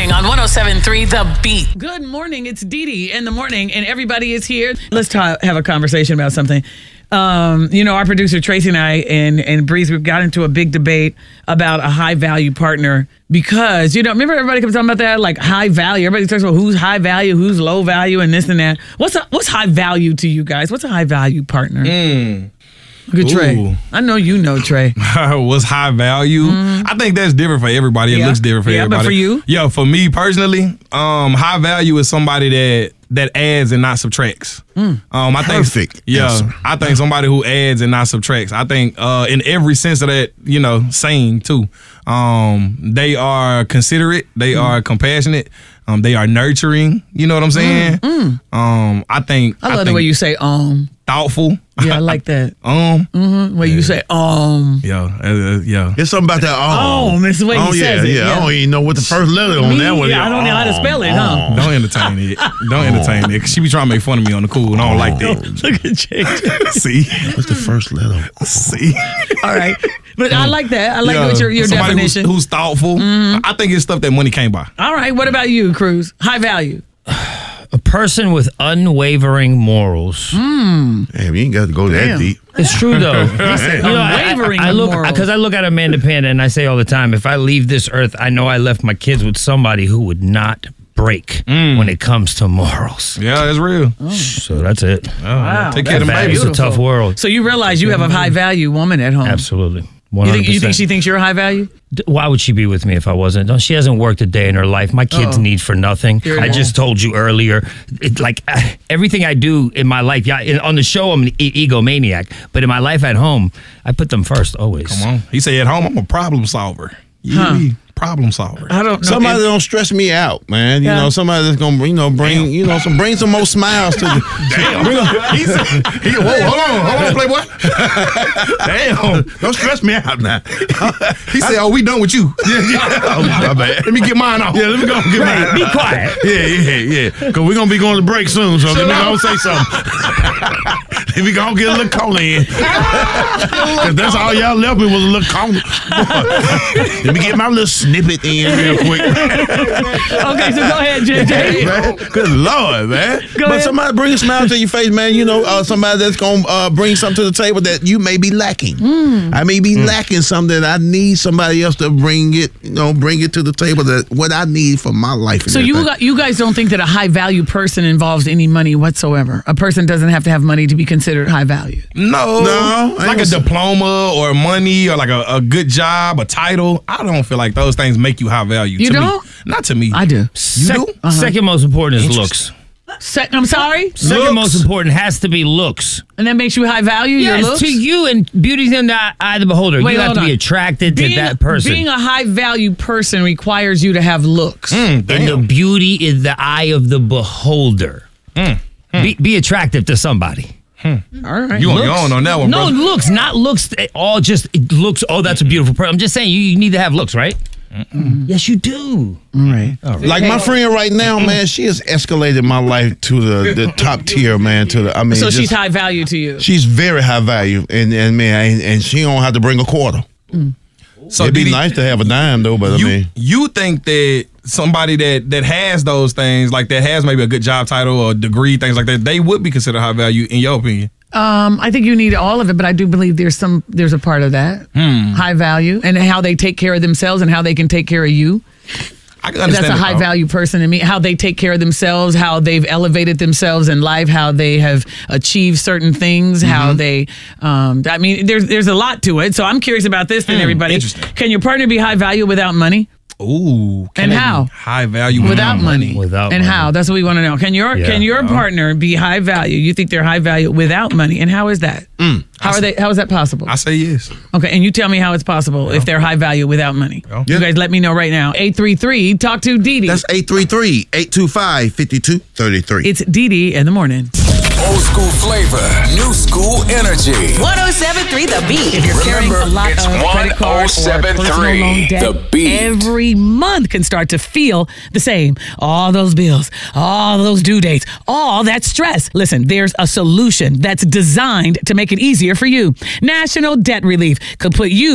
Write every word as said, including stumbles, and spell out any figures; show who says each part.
Speaker 1: morning on one oh seven point three The Beat. Good morning. It's Dee Dee in the morning, and everybody is here. Let's ta- have a conversation about something. Um, you know, our producer Tracy and I and, and Breeze, we got into a big debate about a high value partner because, you know, remember everybody kept talking about that, like high value. Everybody talks about who's high value, who's low value, and this and that. What's a, what's high value to you guys? What's a high value partner?
Speaker 2: Mm.
Speaker 1: Look at Trey.
Speaker 2: Ooh.
Speaker 1: I know you know Trey.
Speaker 2: What's high value? Mm. I think that's different for everybody. It
Speaker 1: yeah.
Speaker 2: looks different for
Speaker 1: yeah,
Speaker 2: everybody.
Speaker 1: Yeah, but for you?
Speaker 2: Yeah, for me personally, um, high value is somebody that that adds and not subtracts.
Speaker 1: Mm.
Speaker 2: Um, I
Speaker 3: Perfect.
Speaker 2: think, yeah,
Speaker 3: answer.
Speaker 2: I think somebody who adds and not subtracts. I think uh, in every sense of that, you know, saying too. Um, they are considerate. They mm. are compassionate. Um, they are nurturing. You know what I'm saying?
Speaker 1: Mm. Mm.
Speaker 2: Um, I think.
Speaker 1: I love
Speaker 2: I
Speaker 1: the
Speaker 2: think
Speaker 1: way you say um.
Speaker 2: Thoughtful.
Speaker 1: Yeah, I like that.
Speaker 2: um.
Speaker 1: Mm-hmm. Where
Speaker 2: yeah.
Speaker 1: you say um.
Speaker 2: Yeah, uh, yeah.
Speaker 3: There's something about that. Oh,
Speaker 1: um. It's the way
Speaker 3: oh
Speaker 1: he
Speaker 3: yeah,
Speaker 1: says it.
Speaker 3: yeah,
Speaker 1: Yeah.
Speaker 3: I don't even know what the first letter on
Speaker 1: Me,
Speaker 3: that one.
Speaker 1: Yeah, I don't know how to spell it, huh?
Speaker 2: Don't entertain it. Don't entertain it. Cause she be trying to make fun of me on the cool, and I don't like that.
Speaker 1: Look at Jake.
Speaker 2: See?
Speaker 3: What's the first letter?
Speaker 2: See?
Speaker 1: All right. But I like that. I like
Speaker 2: Yeah.
Speaker 1: what your, your
Speaker 2: Somebody
Speaker 1: definition.
Speaker 2: Who's, who's thoughtful. Mm-hmm. I think it's stuff that money can't buy.
Speaker 1: All right. What about you, Cruz? High value.
Speaker 4: A person with unwavering morals.
Speaker 1: Mm.
Speaker 3: Damn, you ain't got to go that
Speaker 1: Damn.
Speaker 3: deep.
Speaker 4: It's true though. you know,
Speaker 1: unwavering
Speaker 4: I, I, I look
Speaker 1: morals.
Speaker 4: because I look at Amanda Panda and I say all the time, if I leave this earth, I know I left my kids with somebody who would not break
Speaker 2: Mm.
Speaker 4: when it comes to morals.
Speaker 2: Yeah, it's real.
Speaker 1: Oh.
Speaker 4: So that's it.
Speaker 2: Oh,
Speaker 1: Wow,
Speaker 2: take care of them
Speaker 1: that's
Speaker 2: babies.
Speaker 4: It's a tough world.
Speaker 1: So you realize you have a high value woman at home.
Speaker 4: Absolutely.
Speaker 1: You
Speaker 4: one hundred
Speaker 1: think,
Speaker 4: percent.
Speaker 1: you think she thinks you're high value?
Speaker 4: D- Why would she be with me if I wasn't? No, she hasn't worked a day in her life. My kids
Speaker 1: Uh-oh.
Speaker 4: need for nothing.
Speaker 1: You're
Speaker 4: I
Speaker 1: an
Speaker 4: just told you earlier, it, like uh, everything I do in my life. Yeah, in, on the show I'm an e- egomaniac, but in my life at home, I put them first always.
Speaker 2: Come on. He said at home, I'm a problem solver. Yeah,
Speaker 1: Huh.
Speaker 2: problem solver.
Speaker 1: I don't know.
Speaker 3: Somebody
Speaker 1: It-
Speaker 3: that don't stress me out, man. You
Speaker 1: Yeah.
Speaker 3: know, somebody that's gonna, you know, bring, you know, some bring some more smiles to the.
Speaker 2: Damn. he said, he, whoa, hold on, hold on, Playboy. Damn.
Speaker 3: Don't stress me out now.
Speaker 2: He said, oh, we done with you.
Speaker 3: Yeah, yeah. Oh, my bad.
Speaker 2: Let me get mine off.
Speaker 3: Yeah, let me go get mine.
Speaker 4: Be quiet.
Speaker 3: Yeah, yeah, yeah. Because we're going to be going to break soon, so let me go say something. Let me go get a little cola in. Because that's all y'all left me was a little cola. Let me get my little snippet in real quick.
Speaker 1: Okay, so go ahead, J J.
Speaker 3: Man, good Lord, man.
Speaker 1: Go
Speaker 3: but
Speaker 1: ahead.
Speaker 3: somebody bring a smile to your face, man. You know, uh, somebody that's going to uh, bring something to the table that you may be lacking.
Speaker 1: Mm.
Speaker 3: I may be lacking something that I need somebody else to bring it, you know, bring it to the table that what I need for my life. and
Speaker 1: So you
Speaker 3: everything.
Speaker 1: got, you guys don't think that a high value person involves any money whatsoever? A person doesn't have to have money to be considered high value.
Speaker 2: No.
Speaker 3: No, I ain't
Speaker 2: Like
Speaker 3: gonna
Speaker 2: a
Speaker 3: say-
Speaker 2: diploma or money or like a, a good job, a title. I don't feel like those things make you high value.
Speaker 1: You
Speaker 2: to
Speaker 1: don't?
Speaker 2: Me. Not to me.
Speaker 1: I do.
Speaker 2: You
Speaker 4: Sec-
Speaker 2: do?
Speaker 1: Uh-huh.
Speaker 4: Second most important is looks.
Speaker 1: Se- I'm sorry?
Speaker 4: Second
Speaker 2: Looks?
Speaker 4: most important has to be looks.
Speaker 1: And that makes you high value, your
Speaker 4: Yes,
Speaker 1: looks?
Speaker 4: to you, and beauty's in the eye of the beholder.
Speaker 1: Wait,
Speaker 4: you have
Speaker 1: hold
Speaker 4: to be
Speaker 1: on.
Speaker 4: attracted
Speaker 1: being,
Speaker 4: to that person.
Speaker 1: Being a high value person requires you to have looks.
Speaker 2: Mm,
Speaker 4: and the
Speaker 2: damn.
Speaker 4: beauty is the eye of the beholder.
Speaker 2: Mm,
Speaker 4: Be, be attractive to somebody.
Speaker 1: All right.
Speaker 2: You on your own on that one,
Speaker 4: No,
Speaker 2: brother.
Speaker 4: looks, not looks. All just it looks. Oh, that's a beautiful person. I'm just saying you, you need to have looks, right? Mm-mm. Yes, you do.
Speaker 1: All right.
Speaker 3: Like my friend right now, man, she has escalated my life to the, the top tier, man. To the, I mean,
Speaker 1: So
Speaker 3: just-
Speaker 1: she's high value to you.
Speaker 3: she's very high value, and and man, and, and she don't have to bring a quarter.
Speaker 2: So
Speaker 3: It'd be
Speaker 2: Didi,
Speaker 3: nice to have a dime though, but
Speaker 2: you,
Speaker 3: I mean,
Speaker 2: you think that somebody that that has those things, like that has maybe a good job title or degree, things like that, they would be considered high value in your opinion?
Speaker 1: Um, I think you need all of it, but I do believe there's some there's a part of that high value and how they take care of themselves and how they can take care of you.
Speaker 2: I can understand
Speaker 1: That's a
Speaker 2: it,
Speaker 1: high
Speaker 2: though.
Speaker 1: value person to me. How they take care of themselves, how they've elevated themselves in life, how they have achieved certain things, how they. Um, I mean, there's there's a lot to it. So I'm curious about this. Then everybody,
Speaker 2: interesting.
Speaker 1: can your partner be high value without money?
Speaker 2: Ooh. can
Speaker 1: And
Speaker 2: they be
Speaker 1: how?
Speaker 2: High value
Speaker 1: Without money.
Speaker 4: Without
Speaker 1: and
Speaker 4: money.
Speaker 1: how? That's what we want to know. Can your
Speaker 4: Yeah.
Speaker 1: can your partner be high value? You think they're high value without money? And how is that? how are they? How is that possible?
Speaker 2: I say yes.
Speaker 1: Okay, and you tell me how it's possible if they're high value without money.
Speaker 2: Yeah.
Speaker 1: You guys let me know right now. eight three three talk to Dee Dee.
Speaker 3: that's eight three three, eight two five, five two three three.
Speaker 1: It's Dee Dee in the morning.
Speaker 5: Old school flavor, new school energy.
Speaker 6: one oh seven point three The Beat.
Speaker 1: If you're carrying a
Speaker 5: Remember,
Speaker 1: lot
Speaker 5: it's
Speaker 1: of credit card or personal
Speaker 5: one oh seven point three
Speaker 1: loan debt,
Speaker 5: The Beat.
Speaker 1: every month can start to feel the same. All those bills, all those due dates, all that stress. Listen, there's a solution that's designed to make it easier for you. National Debt Relief could put you